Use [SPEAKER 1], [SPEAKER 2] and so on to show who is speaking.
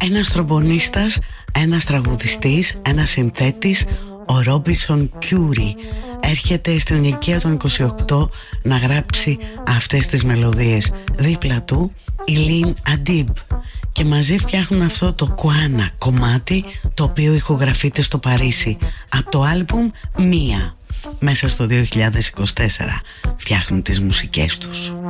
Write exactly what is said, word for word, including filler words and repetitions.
[SPEAKER 1] Ένας τρομπονίστας, ένας τραγουδιστής, ένας συνθέτης, ο Ρόμπινσον Κιούρι, έρχεται στην ηλικία των είκοσι οκτώ να γράψει αυτές τις μελωδίες. Δίπλα του η Λιν Αντίμπ, και μαζί φτιάχνουν αυτό το Κουάνα κομμάτι, το οποίο ηχογραφείται στο Παρίσι από το άλμπουμ Μία. Μέσα στο δύο χιλιάδες είκοσι τέσσερα φτιάχνουν τις μουσικές τους.